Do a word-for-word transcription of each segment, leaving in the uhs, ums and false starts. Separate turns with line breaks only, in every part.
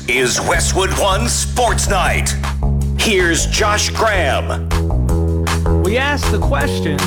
is Westwood One Sports Night. Here's Josh Graham.
We asked the question,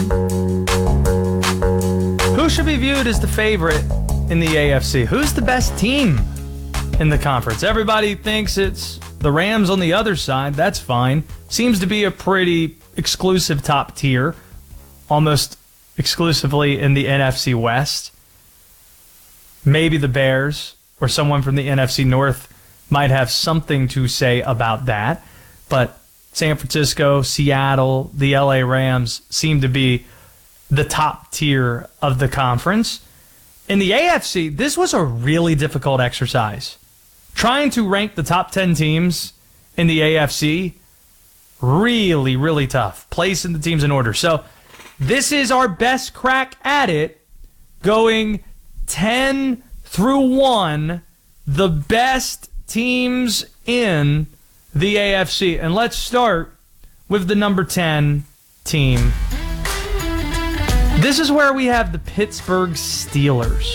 who should be viewed as the favorite in the A F C? Who's the best team in the conference? Everybody thinks it's the Rams on the other side. That's fine. Seems to be a pretty exclusive top tier, almost exclusively in the N F C West. Maybe the Bears or someone from the N F C North might have something to say about that. But San Francisco, Seattle, the L A Rams seem to be the top tier of the conference. In the A F C, this was a really difficult exercise. Trying to rank the top ten teams in the A F C, really, really tough. Placing the teams in order. So this is our best crack at it, going ten through one, the best teams in the A F C. And let's start with the number ten team. This is where we have the Pittsburgh Steelers.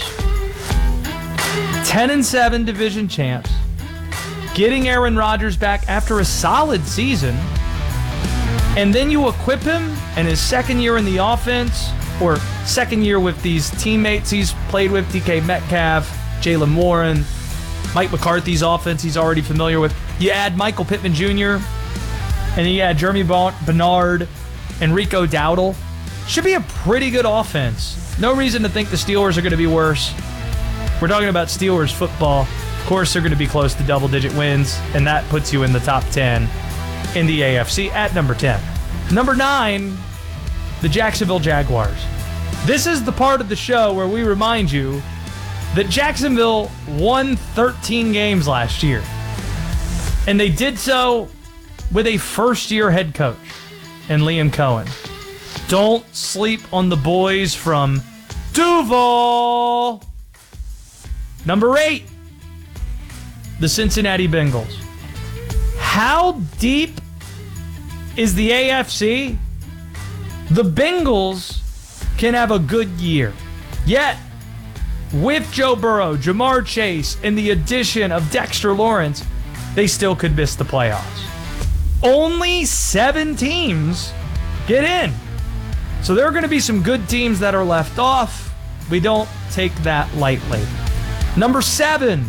ten and seven division champs. Getting Aaron Rodgers back after a solid season. And then you equip him in his second year in the offense, or second year with these teammates he's played with, D K Metcalf, Jaylen Warren, Mike McCarthy's offense he's already familiar with. You add Michael Pittman Junior, and then you add Jeremy Bernard and Rico Dowdle. Should be a pretty good offense. No reason to think the Steelers are going to be worse. We're talking about Steelers football. Of course, they're going to be close to double-digit wins, and that puts you in the top ten in the A F C at number ten. Number nine, the Jacksonville Jaguars. This is the part of the show where we remind you that Jacksonville won thirteen games last year. And they did so with a first-year head coach in Liam Cohen. Don't sleep on the boys from Duval. Number eight, the Cincinnati Bengals. How deep is the A F C? The Bengals can have a good year. Yet, with Joe Burrow, Jamar Chase, and the addition of Dexter Lawrence, they still could miss the playoffs. Only seven teams get in. So there are going to be some good teams that are left off. We don't take that lightly. Number seven,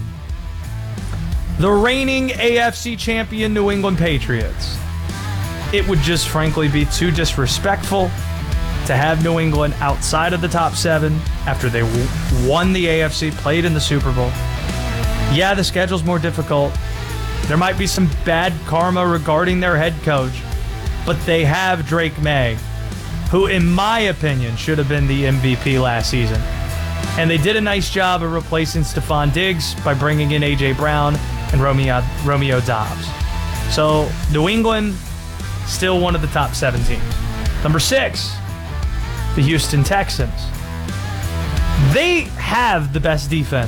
the reigning A F C champion New England Patriots. It would just frankly be too disrespectful to have New England outside of the top seven after they w- won the A F C, played in the Super Bowl. Yeah, the schedule's more difficult. There might be some bad karma regarding their head coach, but they have Drake May, who, in my opinion, should have been the M V P last season. And they did a nice job of replacing Stephon Diggs by bringing in A J Brown and Romeo, Romeo Doubs. So, New England, still one of the top seven teams. Number six, the Houston Texans. They have the best defense